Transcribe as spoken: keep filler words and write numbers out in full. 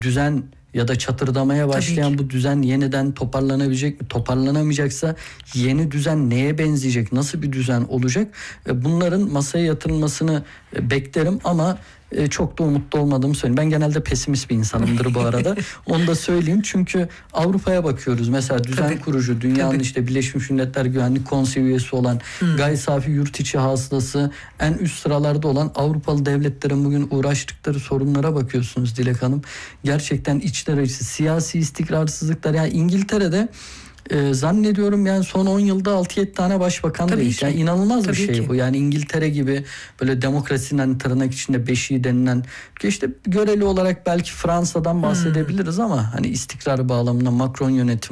düzen ya da çatırdamaya başlayan bu düzen yeniden toparlanabilecek mi? Toparlanamayacaksa yeni düzen neye benzeyecek? Nasıl bir düzen olacak? Bunların masaya yatırılmasını beklerim ama çok da umutlu olmadığımı söyleyeyim. Ben genelde pesimist bir insanımdır bu arada. Onu da söyleyeyim. Çünkü Avrupa'ya bakıyoruz. Mesela düzen Tabii. kurucu, dünyanın Tabii. işte Birleşmiş Milletler Güvenlik Konseyi üyesi olan, hmm. gayri safi yurt içi hasılası en üst sıralarda olan Avrupalı devletlerin bugün uğraştıkları sorunlara bakıyorsunuz Dilek Hanım. Gerçekten içler acısı, siyasi istikrarsızlıklar. Yani İngiltere'de Ee, zannediyorum yani son on yılda altı yedi tane başbakan değişti. Yani inanılmaz Tabii bir şey ki. bu. Yani İngiltere gibi böyle demokrasinin tırnak içinde beşiği denilen, işte göreli olarak belki Fransa'dan bahsedebiliriz hmm. ama hani istikrar bağlamında Macron yönetimi